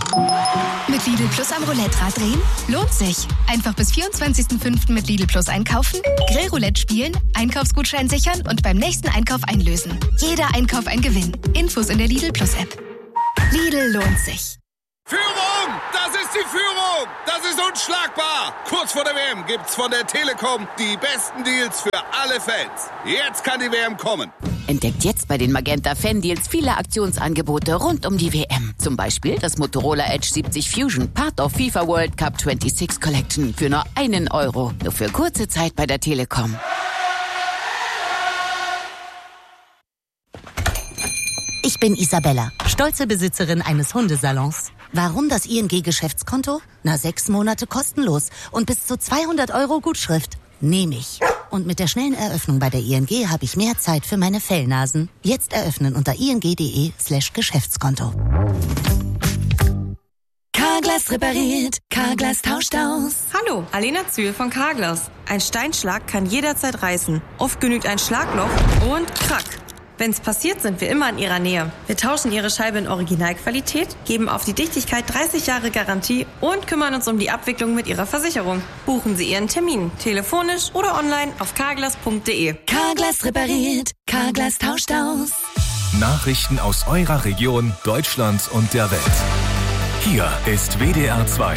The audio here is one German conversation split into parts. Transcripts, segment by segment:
Mit Lidl Plus am Roulette-Rad drehen? Lohnt sich. Einfach bis 24.05. mit Lidl Plus einkaufen, Grillroulette spielen, Einkaufsgutschein sichern und beim nächsten Einkauf einlösen. Jeder Einkauf ein Gewinn. Infos in der Lidl Plus App. Lidl lohnt sich. Führung! Das ist die Führung! Das ist unschlagbar! Kurz vor der WM gibt's von der Telekom die besten Deals für alle Fans. Jetzt kann die WM kommen. Entdeckt jetzt bei den Magenta Fan-Deals viele Aktionsangebote rund um die WM. Zum Beispiel das Motorola Edge 70 Fusion, Part of FIFA World Cup 26 Collection für nur €1. Nur für kurze Zeit bei der Telekom. Ich bin Isabella, stolze Besitzerin eines Hundesalons. Warum das ING-Geschäftskonto? 6 Monate kostenlos und bis zu €200 Gutschrift. Nehme ich. Und mit der schnellen Eröffnung bei der ING habe ich mehr Zeit für meine Fellnasen. Jetzt eröffnen unter ing.de/Geschäftskonto. Carglass repariert, Carglass tauscht aus. Hallo, Alena Zühl von Carglass. Ein Steinschlag kann jederzeit reißen. Oft genügt ein Schlagloch und krack. Wenn's passiert, sind wir immer in Ihrer Nähe. Wir tauschen Ihre Scheibe in Originalqualität, geben auf die Dichtigkeit 30 Jahre Garantie und kümmern uns um die Abwicklung mit Ihrer Versicherung. Buchen Sie Ihren Termin, telefonisch oder online auf carglass.de. Carglass repariert, Carglass tauscht aus. Nachrichten aus eurer Region, Deutschland und der Welt. Hier ist WDR 2.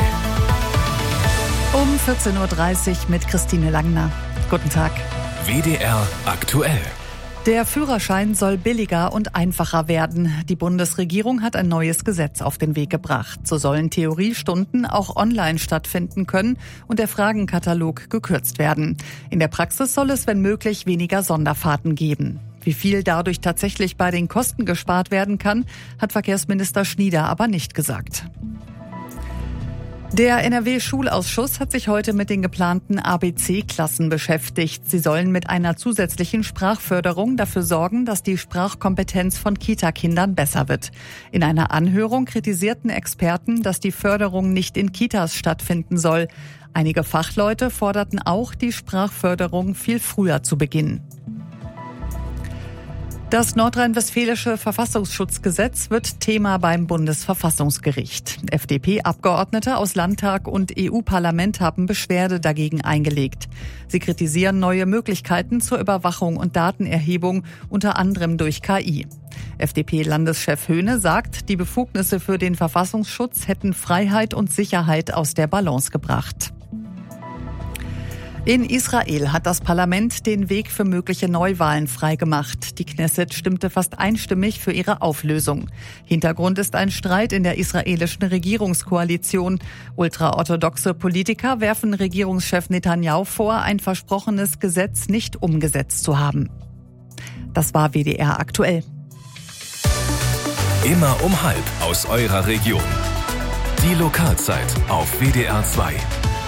Um 14.30 Uhr mit Christine Langner. Guten Tag. WDR aktuell. Der Führerschein soll billiger und einfacher werden. Die Bundesregierung hat ein neues Gesetz auf den Weg gebracht. So sollen Theoriestunden auch online stattfinden können und der Fragenkatalog gekürzt werden. In der Praxis soll es, wenn möglich, weniger Sonderfahrten geben. Wie viel dadurch tatsächlich bei den Kosten gespart werden kann, hat Verkehrsminister Schnieder aber nicht gesagt. Der NRW-Schulausschuss hat sich heute mit den geplanten ABC-Klassen beschäftigt. Sie sollen mit einer zusätzlichen Sprachförderung dafür sorgen, dass die Sprachkompetenz von Kita-Kindern besser wird. In einer Anhörung kritisierten Experten, dass die Förderung nicht in Kitas stattfinden soll. Einige Fachleute forderten auch, die Sprachförderung viel früher zu beginnen. Das nordrhein-westfälische Verfassungsschutzgesetz wird Thema beim Bundesverfassungsgericht. FDP-Abgeordnete aus Landtag und EU-Parlament haben Beschwerde dagegen eingelegt. Sie kritisieren neue Möglichkeiten zur Überwachung und Datenerhebung, unter anderem durch KI. FDP-Landeschef Höhne sagt, die Befugnisse für den Verfassungsschutz hätten Freiheit und Sicherheit aus der Balance gebracht. In Israel hat das Parlament den Weg für mögliche Neuwahlen freigemacht. Die Knesset stimmte fast einstimmig für ihre Auflösung. Hintergrund ist ein Streit in der israelischen Regierungskoalition. Ultraorthodoxe Politiker werfen Regierungschef Netanyahu vor, ein versprochenes Gesetz nicht umgesetzt zu haben. Das war WDR aktuell. Immer um 12:30 aus eurer Region. Die Lokalzeit auf WDR 2.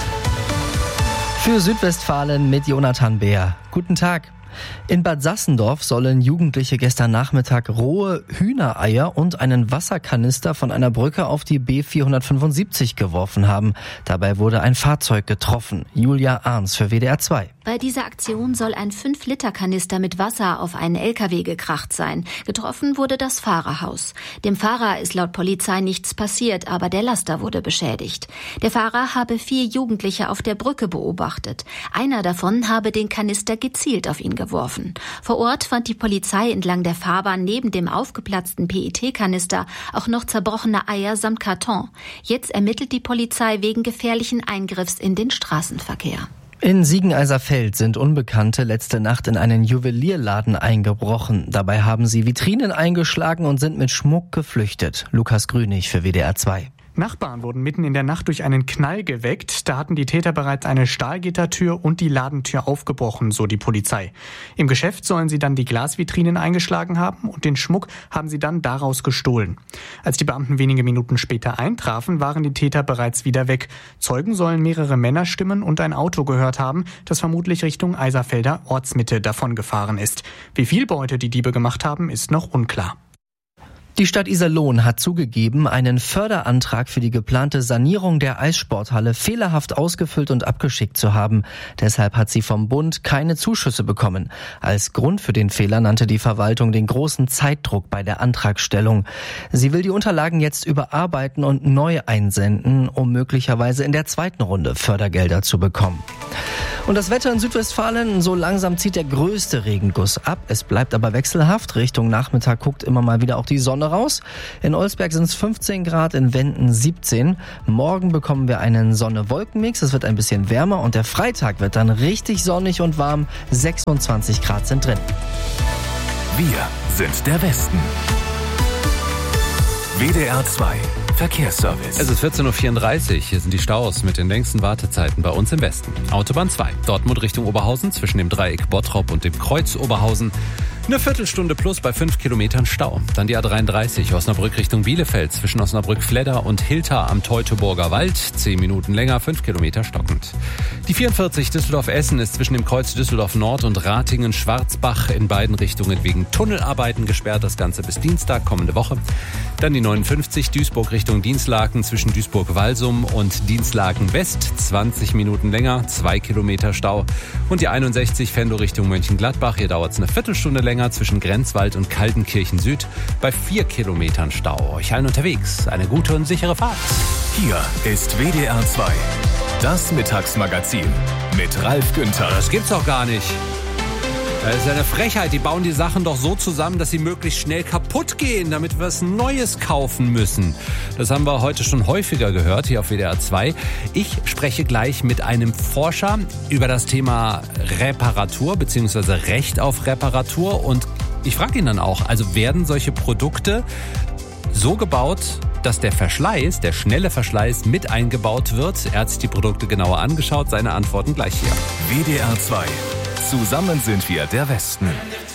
Für Südwestfalen mit Jonathan Beer. Guten Tag. In Bad Sassendorf sollen Jugendliche gestern Nachmittag rohe Hühnereier und einen Wasserkanister von einer Brücke auf die B475 geworfen haben. Dabei wurde ein Fahrzeug getroffen. Julia Arns für WDR 2. Bei dieser Aktion soll ein 5-Liter-Kanister mit Wasser auf einen LKW gekracht sein. Getroffen wurde das Fahrerhaus. Dem Fahrer ist laut Polizei nichts passiert, aber der Laster wurde beschädigt. Der Fahrer habe 4 Jugendliche auf der Brücke beobachtet. Einer davon habe den Kanister gezielt auf ihn geworfen. Vor Ort fand die Polizei entlang der Fahrbahn neben dem aufgeplatzten PET-Kanister auch noch zerbrochene Eier samt Karton. Jetzt ermittelt die Polizei wegen gefährlichen Eingriffs in den Straßenverkehr. In Siegen-Eiserfeld sind Unbekannte letzte Nacht in einen Juwelierladen eingebrochen. Dabei haben sie Vitrinen eingeschlagen und sind mit Schmuck geflüchtet. Lukas Grünig für WDR 2. Nachbarn wurden mitten in der Nacht durch einen Knall geweckt. Da hatten die Täter bereits eine Stahlgittertür und die Ladentür aufgebrochen, so die Polizei. Im Geschäft sollen sie dann die Glasvitrinen eingeschlagen haben und den Schmuck haben sie dann daraus gestohlen. Als die Beamten wenige Minuten später eintrafen, waren die Täter bereits wieder weg. Zeugen sollen mehrere Männerstimmen und ein Auto gehört haben, das vermutlich Richtung Eiserfelder Ortsmitte davongefahren ist. Wie viel Beute die Diebe gemacht haben, ist noch unklar. Die Stadt Iserlohn hat zugegeben, einen Förderantrag für die geplante Sanierung der Eissporthalle fehlerhaft ausgefüllt und abgeschickt zu haben. Deshalb hat sie vom Bund keine Zuschüsse bekommen. Als Grund für den Fehler nannte die Verwaltung den großen Zeitdruck bei der Antragstellung. Sie will die Unterlagen jetzt überarbeiten und neu einsenden, um möglicherweise in der zweiten Runde Fördergelder zu bekommen. Und das Wetter in Südwestfalen, so langsam zieht der größte Regenguss ab. Es bleibt aber wechselhaft. Richtung Nachmittag guckt immer mal wieder auch die Sonne raus. In Olsberg sind es 15 Grad, in Wenden 17. Morgen bekommen wir einen Sonne-Wolken-Mix. Es wird ein bisschen wärmer und der Freitag wird dann richtig sonnig und warm. 26 Grad sind drin. Wir sind der Westen. WDR 2 Verkehrsservice. Es ist 14.34 Uhr. Hier sind die Staus mit den längsten Wartezeiten bei uns im Westen. Autobahn 2, Dortmund Richtung Oberhausen, zwischen dem Dreieck Bottrop und dem Kreuz Oberhausen. Eine Viertelstunde plus bei 5 Kilometern Stau. Dann die A33 Osnabrück Richtung Bielefeld zwischen Osnabrück-Fledder und Hilter am Teutoburger Wald. 10 Minuten länger, 5 Kilometer stockend. Die 44 Düsseldorf-Essen ist zwischen dem Kreuz Düsseldorf-Nord und Ratingen-Schwarzbach in beiden Richtungen wegen Tunnelarbeiten gesperrt. Das Ganze bis Dienstag, kommende Woche. Dann die 59 Duisburg Richtung Dinslaken zwischen Duisburg-Walsum und Dinslaken-West. 20 Minuten länger, 2 Kilometer Stau. Und die 61 Venlo Richtung Mönchengladbach. Hier dauert es eine Viertelstunde länger zwischen Grenzwald und Kaltenkirchen Süd bei 4 Kilometern Stau. Euch allen unterwegs eine gute und sichere Fahrt. Hier ist WDR 2, das Mittagsmagazin mit Ralf Günther. Das gibt's doch gar nicht. Das ist eine Frechheit. Die bauen die Sachen doch so zusammen, dass sie möglichst schnell kaputt gehen, damit wir was Neues kaufen müssen. Das haben wir heute schon häufiger gehört hier auf WDR 2. Ich spreche gleich mit einem Forscher über das Thema Reparatur bzw. Recht auf Reparatur. Und ich frage ihn dann auch, also werden solche Produkte so gebaut, dass der Verschleiß, der schnelle Verschleiß mit eingebaut wird? Er hat sich die Produkte genauer angeschaut. Seine Antworten gleich hier. WDR 2. Zusammen sind wir der Westen.